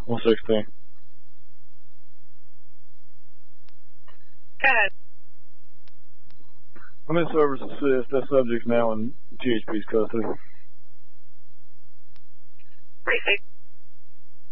116. Go ahead. I'm in service assist. That subject's now in GHP's custody. Briefing.